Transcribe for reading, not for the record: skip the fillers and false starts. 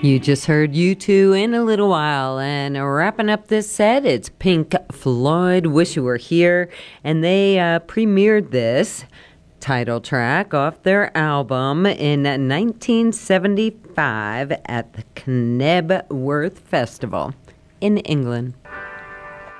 You just heard U2 in a little while, and wrapping up this set, it's Pink Floyd, Wish You Were Here, and they premiered this title track off their album in 1975 at the Knebworth Festival in England.